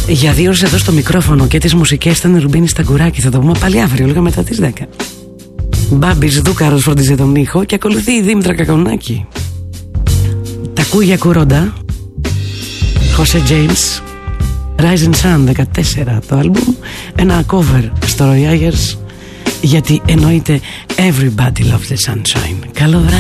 Για 2 ώρες εδώ στο μικρόφωνο και τις μουσικές ήταν Ρουμπίνη Σταγκουράκη. Θα το πούμε πάλι αύριο, λίγο μετά τις 10. Μπάμπης Δούκαρος φροντίζει τον ήχο και ακολουθεί η Δήμητρα Κακονάκη. Τα Κούγια Κουρόντα, Χωσέ Τζέιμς, Rising Sun 14 το άλμπουμ. Ένα cover στο Roy Ayers, γιατί εννοείται Everybody Loves the Sunshine. Καλό βράδυ.